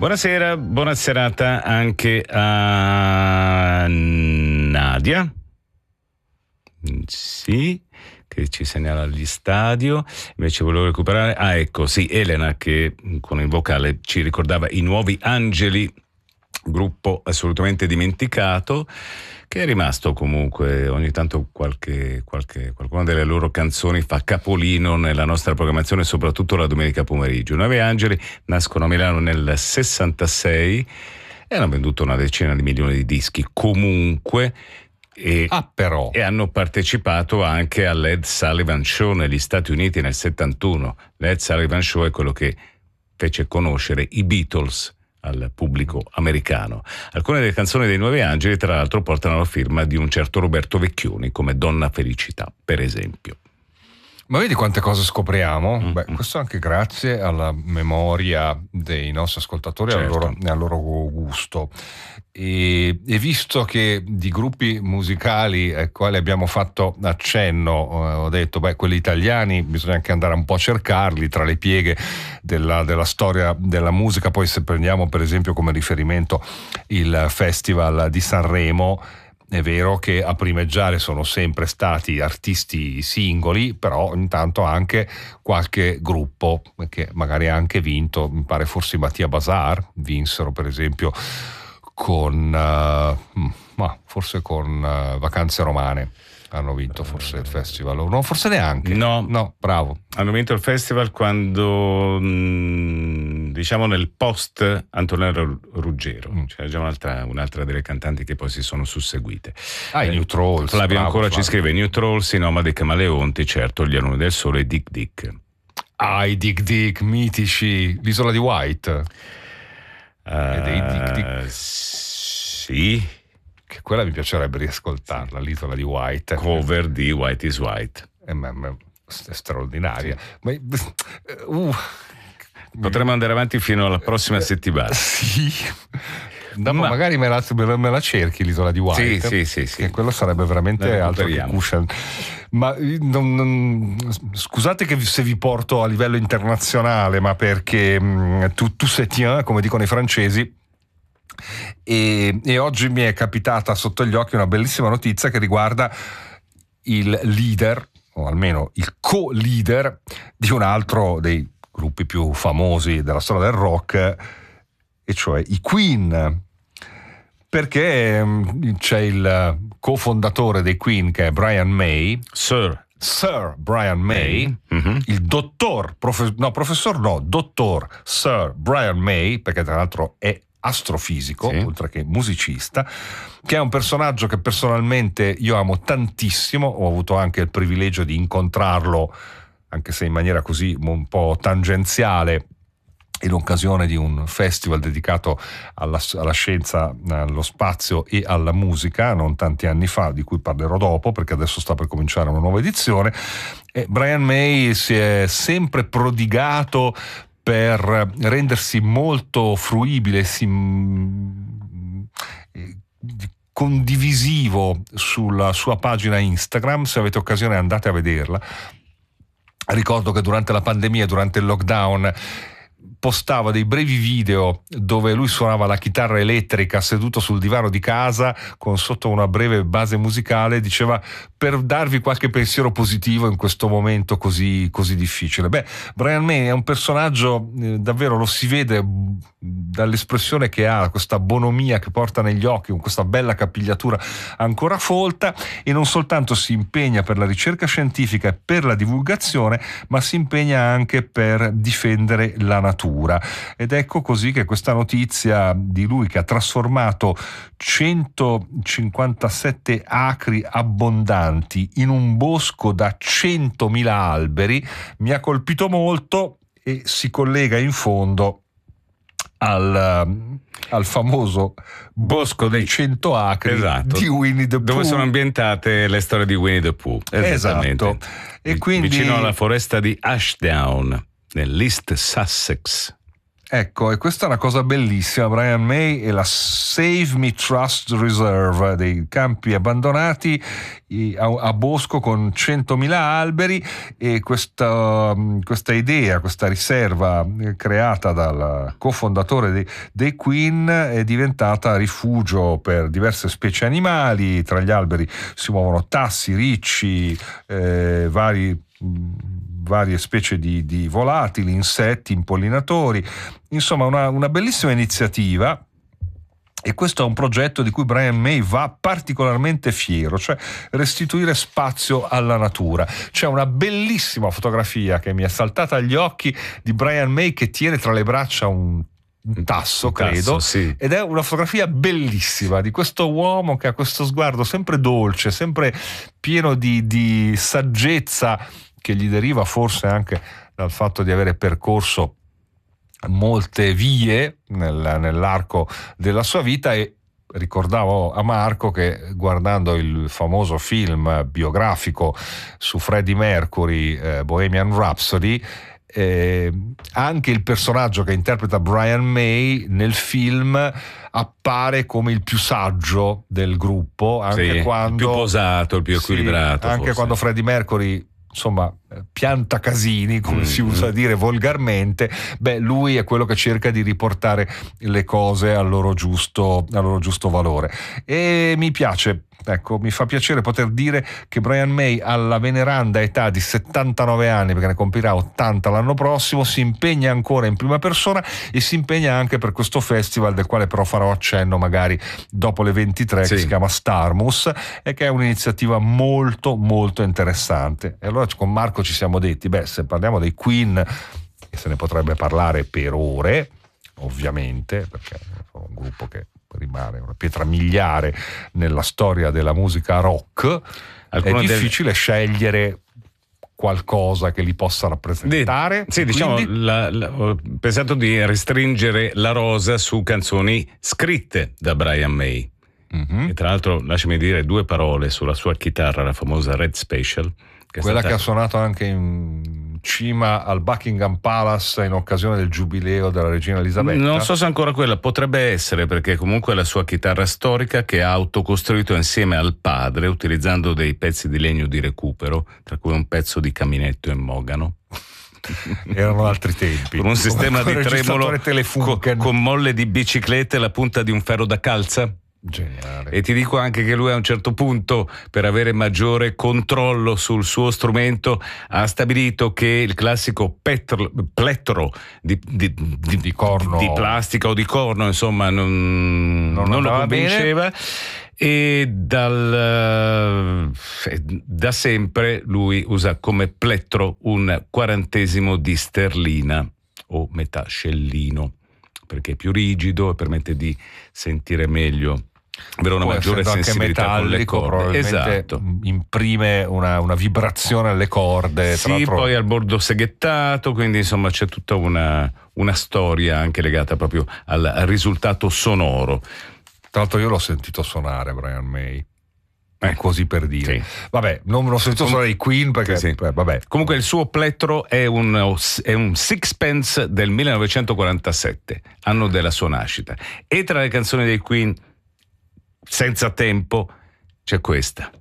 Buonasera, buona serata anche a Nadia. Sì, che ci segnala gli stadio. Invece volevo recuperare, ecco, sì, Elena che con il vocale ci ricordava i Nuovi Angeli, gruppo assolutamente dimenticato, che è rimasto comunque ogni tanto qualcuna delle loro canzoni fa capolino nella nostra programmazione, soprattutto la domenica pomeriggio. I Nuovi Angeli nascono a Milano nel 66 e hanno venduto una decina di milioni di dischi comunque. E hanno partecipato anche al Ed Sullivan Show negli Stati Uniti nel 71. L'Ed Sullivan Show è quello che fece conoscere i Beatles al pubblico americano. Alcune delle canzoni dei Nuovi Angeli, tra l'altro, portano la firma di un certo Roberto Vecchioni, come Donna Felicità, per esempio. Ma vedi quante cose scopriamo? Beh, questo anche grazie alla memoria dei nostri ascoltatori, certo, al loro gusto. E visto che di gruppi musicali ai quali abbiamo fatto accenno, ho detto, quelli italiani bisogna anche andare un po' a cercarli tra le pieghe della storia della musica. Poi se prendiamo per esempio come riferimento il Festival di Sanremo, è vero che a primeggiare sono sempre stati artisti singoli, però intanto anche qualche gruppo che magari ha anche vinto. Mi pare forse i Mattia Bazar vinsero per esempio con Vacanze Romane. Hanno vinto forse il festival, no, forse neanche. No, bravo. Hanno vinto il festival quando, diciamo, nel post Antonella Ruggero. C'era già un'altra delle cantanti che poi si sono susseguite. I New Trolls. Flavio ancora ci scrive: New Trolls, i Nomadi Camaleonti, certo, gli Alunni del Sole e Dick Dick. I Dick Dick, mitici. L'Isola di White. Dick Dick. Sì. Che quella mi piacerebbe riascoltarla, sì. L'Isola di White. Cover di White is White. È straordinaria. Sì. Potremmo andare avanti fino alla prossima settimana. Sì. Magari me la cerchi l'Isola di White. Sì. Che quello sarebbe veramente altro che cushion. Ma scusate che se vi porto a livello internazionale, ma perché tu se tiens, come dicono i francesi. E oggi mi è capitata sotto gli occhi una bellissima notizia che riguarda il leader, o almeno il co-leader di un altro dei gruppi più famosi della storia del rock, e cioè i Queen, perché c'è il cofondatore dei Queen che è Brian May, Sir Brian May, il dottor Sir Brian May, perché tra l'altro è astrofisico, sì, oltre che musicista, che è un personaggio che personalmente io amo tantissimo. Ho avuto anche il privilegio di incontrarlo, anche se in maniera così un po' tangenziale, in occasione di un festival dedicato alla scienza, allo spazio e alla musica, non tanti anni fa, di cui parlerò dopo perché adesso sta per cominciare una nuova edizione. E Brian May si è sempre prodigato per rendersi molto fruibile, condivisivo sulla sua pagina Instagram. Se avete occasione andate a vederla. Ricordo che durante la pandemia, durante il lockdown, postava dei brevi video dove lui suonava la chitarra elettrica seduto sul divano di casa con sotto una breve base musicale. Diceva: per darvi qualche pensiero positivo in questo momento così difficile. Brian May è un personaggio, davvero lo si vede dall'espressione che ha, questa bonomia che porta negli occhi, con questa bella capigliatura ancora folta, e non soltanto si impegna per la ricerca scientifica e per la divulgazione, ma si impegna anche per difendere la natura. Ed ecco così che questa notizia di lui, che ha trasformato 157 acri abbondanti in un bosco da 100.000 alberi, mi ha colpito molto e si collega in fondo al famoso bosco dei 100 acri, esatto, di Winnie the Pooh, dove sono ambientate le storie di Winnie the Pooh. Esatto. E quindi vicino alla foresta di Ashdown, nell'East Sussex. Ecco, e questa è una cosa bellissima. Brian May e la Save Me Trust Reserve, dei campi abbandonati a Bosco con 100.000 alberi, e questa idea, questa riserva creata dal cofondatore dei Queen è diventata rifugio per diverse specie animali. Tra gli alberi si muovono tassi, ricci, varie specie di volatili, insetti, impollinatori, insomma una bellissima iniziativa. E questo è un progetto di cui Brian May va particolarmente fiero, cioè restituire spazio alla natura. C'è una bellissima fotografia che mi è saltata agli occhi di Brian May che tiene tra le braccia un tasso, credo, sì. Ed è una fotografia bellissima di questo uomo che ha questo sguardo sempre dolce, sempre pieno di saggezza, che gli deriva forse anche dal fatto di avere percorso molte vie nell'arco della sua vita. E ricordavo a Marco che, guardando il famoso film biografico su Freddie Mercury, Bohemian Rhapsody, anche il personaggio che interpreta Brian May nel film appare come il più saggio del gruppo, anche quando, il più posato, il più equilibrato, anche forse. quando Freddie Mercury, insomma, pianta casini, come si usa dire volgarmente, lui è quello che cerca di riportare le cose al loro giusto valore. E mi piace, ecco, mi fa piacere poter dire che Brian May, alla veneranda età di 79 anni, perché ne compirà 80 l'anno prossimo, si impegna ancora in prima persona e si impegna anche per questo festival, del quale però farò accenno magari dopo le 23, che si chiama Starmus, e che è un'iniziativa molto molto interessante. E allora con Marco ci siamo detti, se parliamo dei Queen, e se ne potrebbe parlare per ore, ovviamente, perché è un gruppo che rimane una pietra miliare nella storia della musica rock, è difficile scegliere qualcosa che li possa rappresentare. Sì, diciamo, ho pensato di restringere la rosa su canzoni scritte da Brian May. E tra l'altro, lasciami dire due parole sulla sua chitarra, la famosa Red Special, che ha suonato anche in cima al Buckingham Palace in occasione del giubileo della regina Elisabetta. Non so se ancora quella, potrebbe essere, perché comunque è la sua chitarra storica che ha autocostruito insieme al padre, utilizzando dei pezzi di legno di recupero, tra cui un pezzo di caminetto in mogano. Erano altri tempi. Con un sistema di tremolo con molle di biciclette e la punta di un ferro da calza. Geniale. E ti dico anche che lui, a un certo punto, per avere maggiore controllo sul suo strumento, ha stabilito che il classico plettro di corno, di plastica o di corno, insomma, non lo convinceva bene. E da sempre lui usa come plettro un 40° di sterlina o metà scellino, perché è più rigido e permette di sentire meglio, avere una maggiore sensibilità con le corde. Esatto. Imprime una vibrazione alle corde. Sì, poi al bordo seghettato, quindi insomma c'è tutta una storia anche legata proprio al risultato sonoro. Tra l'altro io l'ho sentito suonare Brian May. Così per dire. Sì. Vabbè, non me lo sento suonare i Queen perché vabbè. Comunque il suo plettro è un Sixpence del 1947, anno della sua nascita. E tra le canzoni dei Queen, senza tempo, c'è questa.